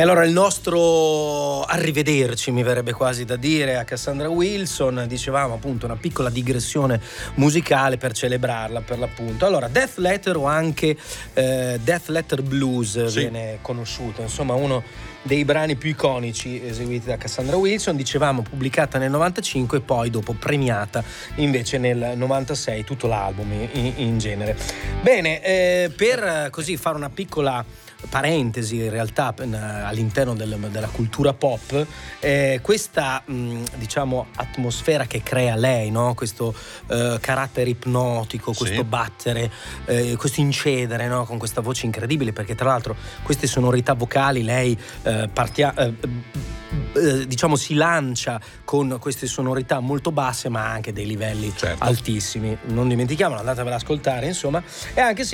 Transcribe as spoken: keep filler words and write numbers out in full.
E allora il nostro arrivederci, mi verrebbe quasi da dire, a Cassandra Wilson. Dicevamo appunto una piccola digressione musicale per celebrarla, per l'appunto. Allora, Death Letter o anche eh, Death Letter Blues, sì, viene conosciuto, insomma uno dei brani più iconici eseguiti da Cassandra Wilson. Dicevamo pubblicata nel novantacinque e poi dopo premiata invece nel novantasei, tutto l'album in, in genere. Bene, eh, per così fare una piccola parentesi in realtà all'interno del, della cultura pop, eh, questa mh, diciamo atmosfera che crea lei, no? Questo eh, carattere ipnotico, questo sì, battere, eh, questo incedere, no? Con questa voce incredibile, perché tra l'altro queste sonorità vocali lei eh, partia, eh, eh, diciamo si lancia con queste sonorità molto basse ma anche dei livelli certo altissimi, non dimentichiamolo, andatevela ad ascoltare insomma. E anche se